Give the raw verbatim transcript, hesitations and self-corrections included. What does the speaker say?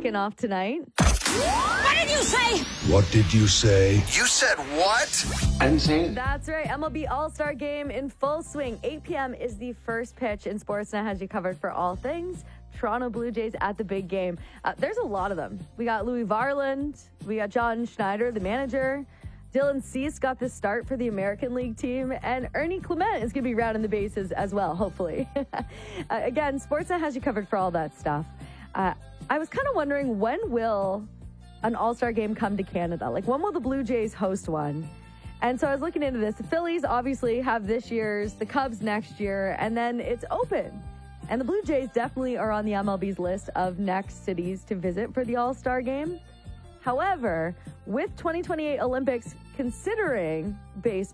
kicking off tonight. What did you say? What did you say? You said what? I didn't say it. That's right. M L B All-Star Game in full swing. eight p.m. is the first pitch, and Sportsnet has you covered for all things Toronto Blue Jays at the big game. Uh, there's a lot of them. We got Louis Varland. We got John Schneider, the manager. Dylan Cease got the start for the American League team, and Ernie Clement is going to be rounding the bases as well, hopefully. uh, again, Sportsnet has you covered for all that stuff. Uh, I was kind of wondering, when will an All-Star game come to Canada? Like, when will the Blue Jays host one? And so I was looking into this. The Phillies obviously have this year's, the Cubs next year, and then it's open. And the Blue Jays definitely are on the M L B's list of next cities to visit for the All-Star game. However, with twenty twenty-eight Olympics considering baseball,